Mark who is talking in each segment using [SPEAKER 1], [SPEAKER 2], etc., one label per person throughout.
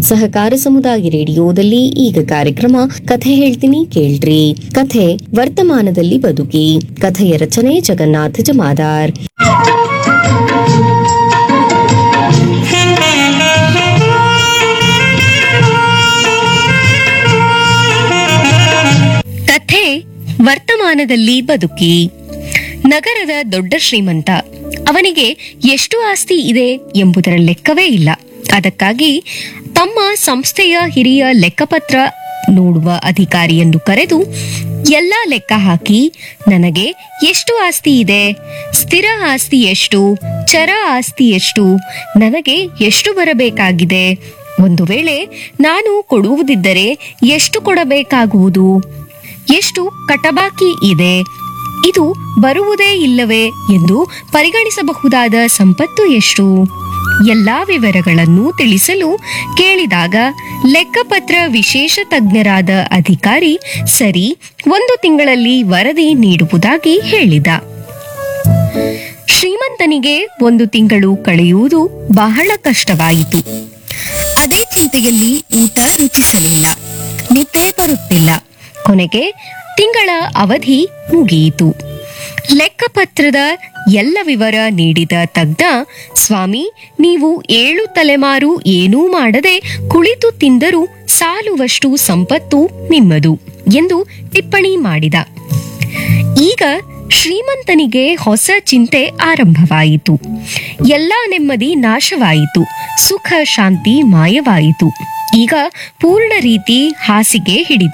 [SPEAKER 1] ಸಹಕಾರ ಸಮುದಾಯ ರೇಡಿಯೋದಲ್ಲಿ ಈಗ ಕಾರ್ಯಕ್ರಮ ಕಥೆ ಹೇಳ್ತೀನಿ ಕೇಳ್ರಿ. ಕಥೆ ವರ್ತಮಾನದಲ್ಲಿ ಬದುಕಿ. ಕಥೆಯ ರಚನೆ ಜಗನ್ನಾಥ ಜಮಾದಾರ್. ಕಥೆ ವರ್ತಮಾನದಲ್ಲಿ ಬದುಕಿ. ನಗರದ ದೊಡ್ಡ ಶ್ರೀಮಂತ. ಅವನಿಗೆ ಎಷ್ಟು ಆಸ್ತಿ ಇದೆ ಎಂಬುದರ ಲೆಕ್ಕವೇ ಇಲ್ಲ. ಅದಕ್ಕಾಗಿ ತಮ್ಮ ಸಂಸ್ಥೆಯ ಹಿರಿಯ ಲೆಕ್ಕಪತ್ರ ನೋಡುವ ಅಧಿಕಾರಿಯನ್ನು ಕರೆದು ಎಲ್ಲ ಲೆಕ್ಕ ಹಾಕಿ, ನನಗೆ ಎಷ್ಟು ಆಸ್ತಿ ಇದೆ, ಸ್ಥಿರ ಆಸ್ತಿ ಎಷ್ಟು, ಚರ ಆಸ್ತಿ ಎಷ್ಟು, ನನಗೆ ಎಷ್ಟು ಬರಬೇಕಾಗಿದೆ, ಒಂದು ವೇಳೆ ನಾನು ಕೊಡುವುದಿದ್ದರೆ ಎಷ್ಟು ಕೊಡಬೇಕಾಗುವುದು, ಎಷ್ಟು ಕಟಬಾಕಿ ಇದೆ, ಇದು ಬರುವುದೇ ಇಲ್ಲವೇ ಎಂದು ಪರಿಗಣಿಸಬಹುದಾದ ಸಂಪತ್ತು ಎಷ್ಟು, ಎಲ್ಲಾ ವಿವರಗಳನ್ನು ತಿಳಿಸಲು ಕೇಳಿದಾಗ ಲೆಕ್ಕಪತ್ರ ವಿಶೇಷ ತಜ್ಞರಾದ ಅಧಿಕಾರಿ ಸರಿ 1 ತಿಂಗಳಲ್ಲಿ ವರದಿ ನೀಡುವುದಾಗಿ ಹೇಳಿದ. ಶ್ರೀಮಂತನಿಗೆ 1 ತಿಂಗಳು ಕಳೆಯುವುದು ಬಹಳ ಕಷ್ಟವಾಯಿತು. ಅದೇ ಚಿಂತೆಯಲ್ಲಿ ಊಟ ರುಚಿಸಲಿಲ್ಲ, ನಿದ್ದೆ ಬರುತ್ತಿಲ್ಲ. ಕೊನೆಗೆ ತಿಂಗಳ ಅವಧಿ ಮುಗಿಯಿತು. ಲೆಕ್ಕಪತ್ರದ ಎಲ್ಲ ವಿವರ ನೀಡಿದ ತಜ್ಞ, ಸ್ವಾಮಿ, ನೀವು 7 ತಲೆಮಾರು ಏನೂ ಮಾಡದೆ ಕುಳಿತು ತಿಂದರೂ ಸಾಲುವಷ್ಟು ಸಂಪತ್ತು ನಿಮ್ಮದು ಎಂದು ಟಿಪ್ಪಣಿ ಮಾಡಿದ. ಈಗ ಶ್ರೀಮಂತನಿಗೆ ಹೊಸ ಚಿಂತೆ ಆರಂಭವಾಯಿತು. ಎಲ್ಲ ನೆಮ್ಮದಿ ನಾಶವಾಯಿತು, ಸುಖ ಶಾಂತಿ ಮಾಯವಾಯಿತು. ಈಗ ಪೂರ್ಣ ರೀತಿ ಹಾಸಿಗೆ ಹಿಡಿದ.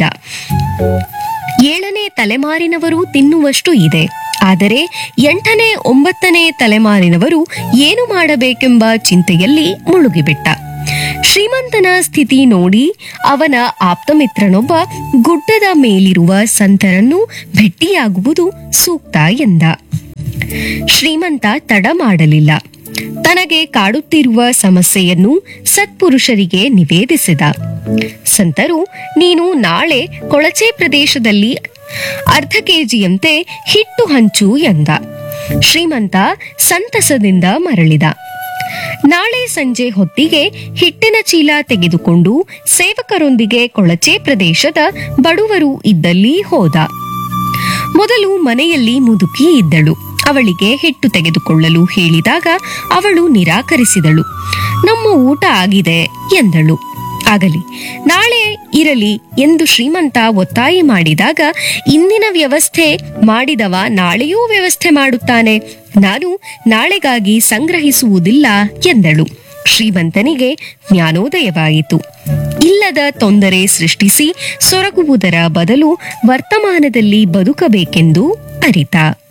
[SPEAKER 1] 7ನೇ ತಲೆಮಾರಿನವರು ತಿನ್ನುವಷ್ಟು ಇದೆ. ಆದರೆ 8ನೇ 9ನೇ ತಲೆಮಾರಿನವರು ಏನು ಮಾಡಬೇಕೆಂಬ ಚಿಂತೆಯಲ್ಲಿ ಮುಳುಗಿಬಿಟ್ಟ. ಶ್ರೀಮಂತನ ಸ್ಥಿತಿ ನೋಡಿ ಅವನ ಆಪ್ತಮಿತ್ರನೊಬ್ಬ ಗುಡ್ಡದ ಮೇಲಿರುವ ಸಂತರನ್ನು ಭೆಟ್ಟಿಯಾಗುವುದು ಸೂಕ್ತ ಎಂದ. ಶ್ರೀಮಂತ ತಡ ಮಾಡಲಿಲ್ಲ. ತನಗೆ ಕಾಡುತ್ತಿರುವ ಸಮಸ್ಯೆಯನ್ನು ಸತ್ಪುರುಷರಿಗೆ ನಿವೇದಿಸಿದ. ಸಂತರು, ನೀನು ನಾಳೆ ಕೊಳಚೆ ಪ್ರದೇಶದಲ್ಲಿ 1/2 ಕೆಜಿಯಂತೆ ಹಿಟ್ಟು ಹಂಚು ಎಂದ. ಶ್ರೀಮಂತ ಸಂತಸದಿಂದ ಮರಳಿದ. ನಾಳೆ ಸಂಜೆ ಹೊತ್ತಿಗೆ ಹಿಟ್ಟಿನ ಚೀಲ ತೆಗೆದುಕೊಂಡು ಸೇವಕರೊಂದಿಗೆ ಕೊಳಚೆ ಪ್ರದೇಶದ ಬಡವರು ಇದ್ದಲ್ಲಿ ಹೋದ. ಮೊದಲು ಮನೆಯಲ್ಲಿ ಮುದುಕಿ ಇದ್ದಳು. ಅವಳಿಗೆ ಹಿಟ್ಟು ತೆಗೆದುಕೊಳ್ಳಲು ಹೇಳಿದಾಗ ಅವಳು ನಿರಾಕರಿಸಿದಳು. ನಮ್ಮ ಊಟ ಆಗಿದೆ ಎಂದಳು. ಆಗಲಿ, ನಾಳೆ ಇರಲಿ ಎಂದು ಶ್ರೀಮಂತ ಒತ್ತಾಯ ಮಾಡಿದಾಗ, ಇಂದಿನ ವ್ಯವಸ್ಥೆ ಮಾಡಿದವ ನಾಳೆಯೂ ವ್ಯವಸ್ಥೆ ಮಾಡುತ್ತಾನೆ, ನಾನು ನಾಳೆಗಾಗಿ ಸಂಗ್ರಹಿಸುವುದಿಲ್ಲ ಎಂದಳು. ಶ್ರೀಮಂತನಿಗೆ ಜ್ಞಾನೋದಯವಾಯಿತು. ಇಲ್ಲದ ತೊಂದರೆ ಸೃಷ್ಟಿಸಿ ಸೊರಗುವುದರ ಬದಲು ವರ್ತಮಾನದಲ್ಲಿ ಬದುಕಬೇಕೆಂದು ಅರಿತ.